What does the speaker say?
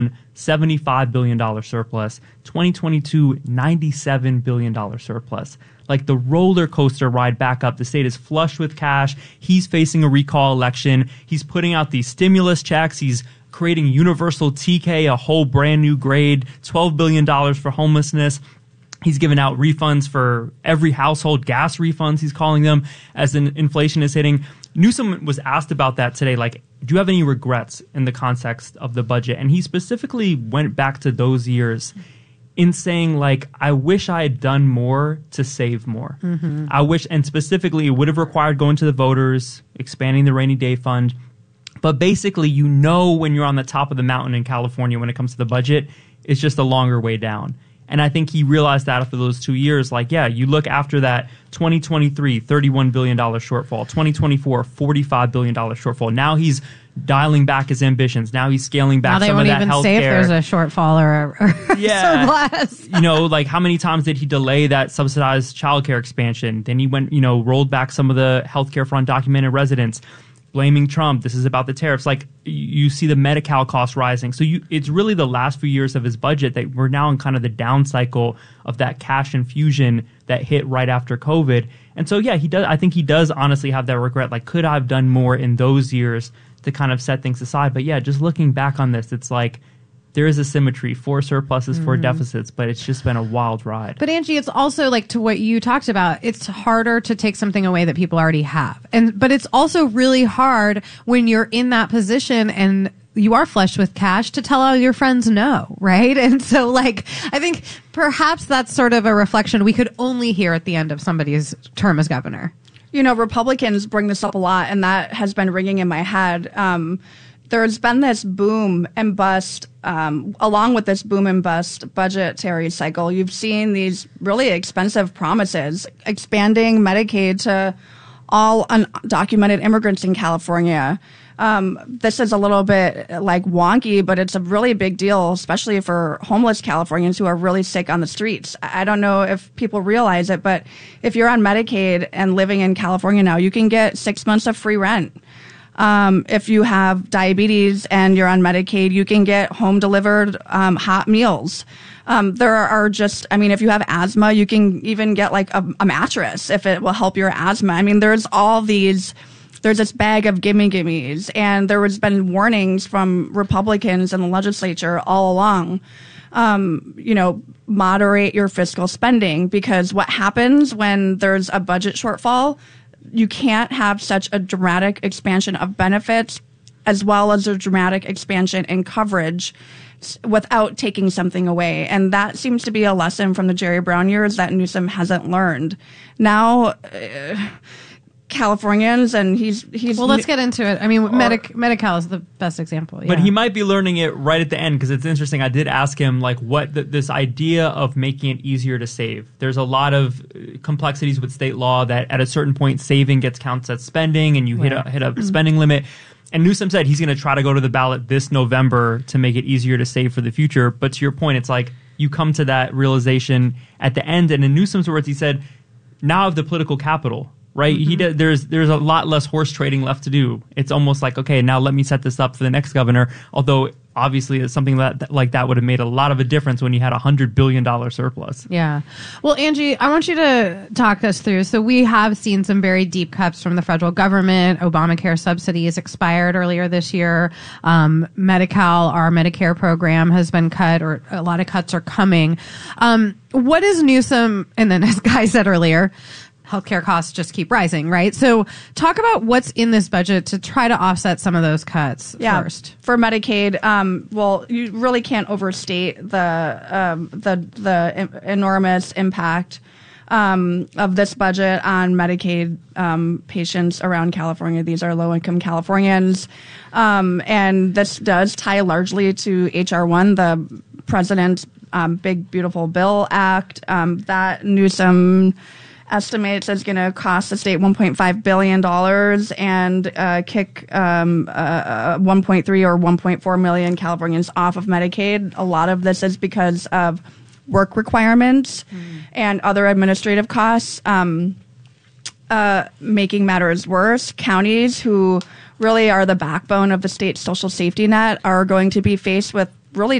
$75 billion surplus, 2022, $97 billion surplus. Like the roller coaster ride back up. The state is flush with cash. He's facing a recall election. He's putting out these stimulus checks. He's creating universal TK, a whole brand new grade, $12 billion for homelessness. He's given out refunds for every household, gas refunds, he's calling them, as inflation is hitting. Newsom was asked about that today, like, do you have any regrets in the context of the budget? And he specifically went back to those years in saying, like, I wish I had done more to save more. Mm-hmm. I wish, and specifically, it would have required going to the voters, expanding the rainy day fund. But basically, you know when you're on the top of the mountain in California when it comes to the budget, it's just a longer way down. And I think he realized that after those 2 years, like, yeah, you look after that 2023, $31 billion shortfall, 2024, $45 billion shortfall. Now he's dialing back his ambitions. Now he's scaling back some of that healthcare. Now they won't even say if there's a shortfall or surplus. You know, like how many times did he delay that subsidized childcare expansion? Then he went, rolled back some of the healthcare for undocumented residents. Blaming Trump. This is about the tariffs. Like you see the Medi-Cal costs rising. So it's really the last few years of his budget that we're now in kind of the down cycle of that cash infusion that hit right after COVID. And so, yeah, he does. I think he does honestly have that regret. Like, could I have done more in those years to kind of set things aside? But yeah, just looking back on this, it's like, there is a symmetry for surpluses, for deficits, but it's just been a wild ride. But Angie, it's also like to what you talked about. It's harder to take something away that people already have. But it's also really hard when you're in that position and you are flush with cash to tell all your friends no, right? And so like, I think perhaps that's sort of a reflection we could only hear at the end of somebody's term as governor. Republicans bring this up a lot, and that has been ringing in my head. There's been this boom and bust, along with this boom and bust budgetary cycle. You've seen these really expensive promises, expanding Medicaid to all undocumented immigrants in California. This is a little bit like wonky, but it's a really big deal, especially for homeless Californians who are really sick on the streets. I don't know if people realize it, but if you're on Medicaid and living in California now, you can get 6 months of free rent. If you have diabetes and you're on Medicaid, you can get home delivered hot meals. There are just, if you have asthma, you can even get like a mattress if it will help your asthma. There's this bag of gimmies, and there has been warnings from Republicans in the legislature all along. Moderate your fiscal spending, because what happens when there's a budget shortfall, you can't have such a dramatic expansion of benefits as well as a dramatic expansion in coverage without taking something away. And that seems to be a lesson from the Jerry Brown years that Newsom hasn't learned. Now, Californians, and he's well, let's get into it. Medi-Cal is the best example. Yeah. But he might be learning it right at the end, because it's interesting. I did ask him like what this idea of making it easier to save. There's a lot of complexities with state law that at a certain point saving gets counted as spending, and you hit a spending limit. And Newsom said he's going to try to go to the ballot this November to make it easier to save for the future. But to your point, it's like you come to that realization at the end. And in Newsom's words, he said, now I have the political capital. Right? Mm-hmm. There's a lot less horse trading left to do. It's almost like, okay, now let me set this up for the next governor. Although obviously it's something like that would have made a lot of a difference when you had $100 billion surplus. Yeah. Well, Angie, I want you to talk us through. So we have seen some very deep cuts from the federal government. Obamacare subsidies expired earlier this year. Medi-Cal, our Medicare program, has been cut, or a lot of cuts are coming. What is Newsom, and then as Guy said earlier, healthcare costs just keep rising, right? So talk about what's in this budget to try to offset some of those cuts first. For Medicaid, well, you really can't overstate the enormous impact of this budget on Medicaid patients around California. These are low-income Californians. And this does tie largely to H.R. 1, the president's Big Beautiful Bill Act that Newsom estimates is going to cost the state $1.5 billion and kick 1.3 or 1.4 million Californians off of Medicaid. A lot of this is because of work requirements and other administrative costs. Making matters worse, counties who really are the backbone of the state's social safety net are going to be faced with really